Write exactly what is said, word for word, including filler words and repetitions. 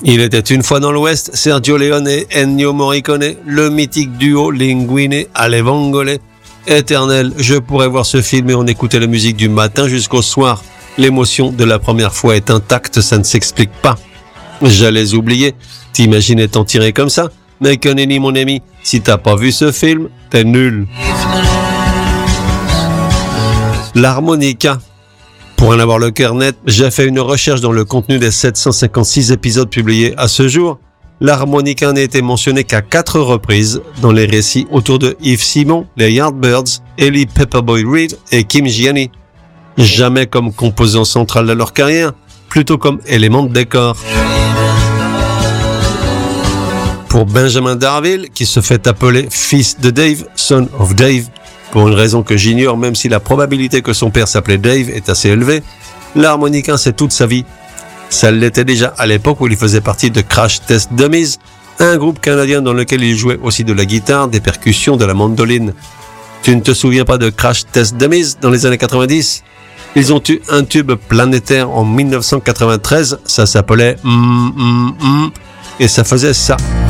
Il était une fois dans l'Ouest, Sergio Leone et Ennio Morricone, le mythique duo Linguine alle Vongole. Éternel, je pourrais voir ce film et en écouter la musique du matin jusqu'au soir. L'émotion de la première fois est intacte, ça ne s'explique pas. J'allais oublier, t'imagines étant tiré comme ça? Mais que nenni mon ami, si t'as pas vu ce film, t'es nul. L'harmonica. Pour en avoir le cœur net, j'ai fait une recherche dans le contenu des sept cent cinquante-six épisodes publiés à ce jour. L'harmonica n'a été mentionné qu'à quatre reprises dans les récits autour de Yves Simon, les Yardbirds, Ellie Pepperboy Reed et Kim Gianni. Jamais comme composant central de leur carrière, plutôt comme élément de décor. Pour Benjamin Darville, qui se fait appeler fils de Dave, son of Dave, pour une raison que j'ignore, même si la probabilité que son père s'appelait Dave est assez élevée, l'harmonica c'est toute sa vie. Ça l'était déjà à l'époque où il faisait partie de Crash Test Dummies, un groupe canadien dans lequel il jouait aussi de la guitare, des percussions, de la mandoline. Tu ne te souviens pas de Crash Test Dummies dans les années quatre-vingt-dix? Ils ont eu un tube planétaire en dix-neuf cent quatre-vingt-treize, ça s'appelait mm, mm, mm, et ça faisait ça.